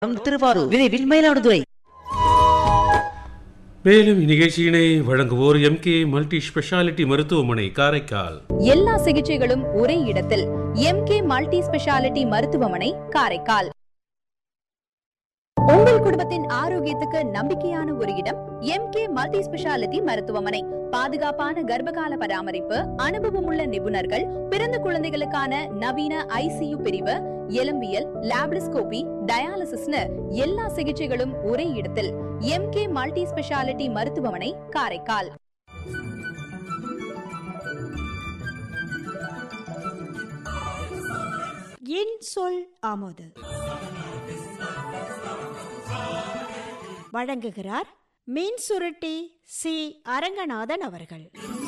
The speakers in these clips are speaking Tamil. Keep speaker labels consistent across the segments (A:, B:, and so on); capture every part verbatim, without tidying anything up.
A: திருவாரூர் விரைவில் மயிலாடுதுறை.
B: மேலும் இந்நிகழ்ச்சியினை வழங்குவோர் எம் கே மல்டி ஸ்பெஷாலிட்டி மருத்துவமனை காரைக்கால்.
C: எல்லா சிகிச்சைகளும் ஒரே இடத்தில் எம் கே மல்டி ஸ்பெஷாலிட்டி மருத்துவமனை காரைக்கால். உங்கள் குடும்பத்தின் ஆரோக்கியத்துக்கு நம்பிக்கையான ஒரு இடம் எம் கே மல்டி ஸ்பெஷாலிட்டி மருத்துவமனை. பாதுகாப்பான கர்ப்பகால பராமரிப்பு, அனுபவமுள்ள நிபுணர்கள், பிறந்த குழந்தைகளுக்கான நவீன ஐசியு பிரிவு, எலும்பியல், லாப்ரிஸ்கோபி, டயாலிசிஸ்னு எல்லா சிகிச்சைகளும் ஒரே இடத்தில் எம் கே மல்டி ஸ்பெஷாலிட்டி மருத்துவமனை காரைக்கால்.
D: என் சொல் ஆமோது வழங்குகிறார் மீன் சுருட்டி சி அரங்கநாதன் அவர்கள்.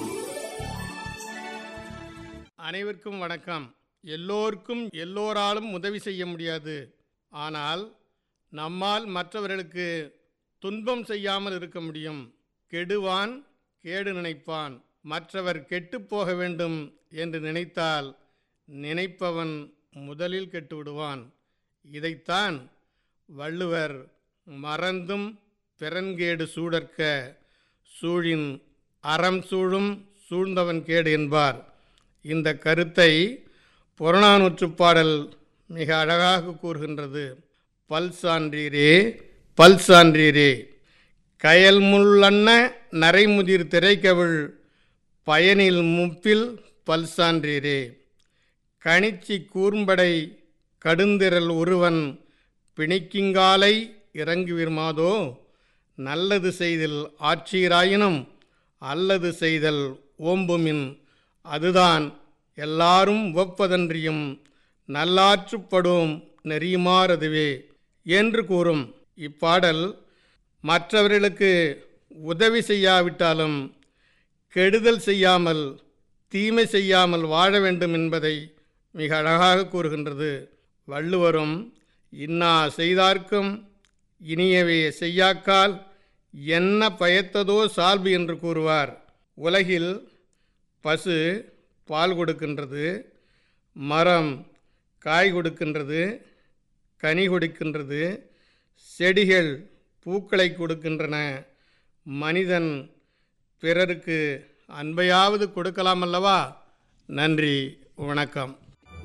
E: அனைவருக்கும் வணக்கம். எல்லோருக்கும் எல்லோராலும் உதவி செய்ய முடியாது. ஆனால் நம்மால் மற்றவர்களுக்கு துன்பம் செய்யாமல் இருக்க முடியும். கெடுவான் கேடு நினைப்பான். மற்றவர் கெட்டுப் போக வேண்டும் என்று நினைத்தால் நினைப்பவன் முதலில் கெட்டுவிடுவான். இதைத்தான் வள்ளுவர் மறந்தும் பிறன்கேடு சூடற்க சூழின் அறம் சூழும் சூழ்ந்தவன் கேடு என்பார். இந்த கருத்தை புறநானூற்றுப் பாடல் மிக அழகாக கூறுகின்றது. பல் சான்றீரே பல் சான்றீரே கயல் முள்ளன்ன நரைமுதிர் திரைக்கவிழ் பயனில் முப்பில் பல் சான்றீரே கணிச்சி கூர்ம்படை கடுந்திரல் ஒருவன் பிணிக்கிங்காலை இறங்குவிர்மாதோ நல்லது செய்தல் ஆட்சீராயினும் அல்லது செய்தல் ஓம்புமின் அதுதான் எல்லாரும் ஒப்பதன்றியும் நல்லாற்றுப்படும் நெறியுமாறதுவே என்று கூறும். இப்பாடல் மற்றவர்களுக்கு உதவி செய்யாவிட்டாலும் கெடுதல் செய்யாமல் தீமை செய்யாமல் வாழ வேண்டும் என்பதை மிக அழகாக கூறுகின்றது. வள்ளுவரும் இன்னா செய்தார்க்கும் இனியவே செய்யாக்கால் என்ன பயத்ததோ சால்பு என்று கூறுவார். உலகில் பசு பால் கொடுக்கின்றது, மரம் காய் கொடுக்கின்றது, கனி கொடுக்கின்றது, செடிகள் பூக்களை கொடுக்கின்றன. மனிதன் பிறருக்கு அன்பையாவது கொடுக்கலாம் அல்லவா? நன்றி, வணக்கம்.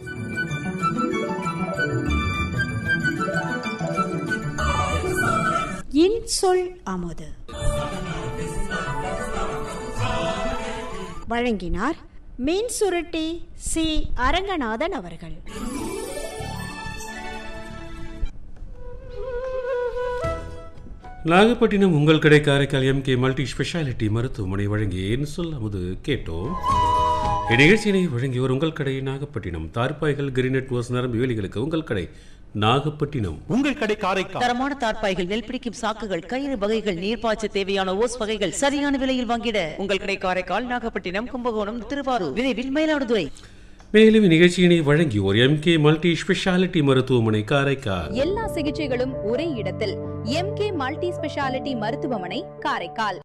D: என் சொல் ஆமோது வழங்கினார் மீன் சுருட்டி சி அரங்கநாதன் அவர்கள்.
B: நாகப்பட்டினம் உங்கள் கடை Karaikal M K multi speciality மருத்துவமனை வழங்கிய என் சொல் அமுது கேட்டோம். இந்நிகழ்ச்சியினை வழங்கியோர் உங்கள் கடை நாகப்பட்டினம். தார்பாய்கள் கிரிநெட் ஓஸ் நரம்பு வேலிகளுக்கு உங்கள் கடை நாகப்பட்டினம்.
F: உங்கள் கடை காரைக்கால்.
A: தரமான தார்பாய்கள், நெல் பிடிக்கும் சாக்குகள், கயிறு வகைகள், நீர்ப்பாய்ச்ச தேவையான ஓஸ் வகைகள் சரியான விலையில் வாங்கிட உங்கள் கடை காரைக்கால், நாகப்பட்டினம், கும்பகோணம், திருவாரூர் விரைவில் மயிலாடுதுறை.
B: மேலும் இந்நிகழ்ச்சியினை வழங்கியோர் எம் கே மல்டி ஸ்பெஷாலிட்டி மருத்துவமனை காரைக்கால்.
C: எல்லா சிகிச்சைகளும் ஒரே இடத்தில் எம் கே மல்டி ஸ்பெஷாலிட்டி மருத்துவமனை காரைக்கால்.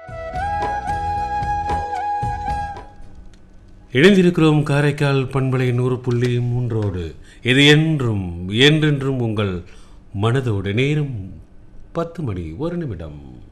B: இணைந்திருக்கிறோம் காரைக்கால் பண்பலை நூறு புள்ளி மூன்றோடு. இது என்றும் என்றென்றும் உங்கள் மனதோடு. நேரம் பத்து மணி ஒரு நிமிடம்.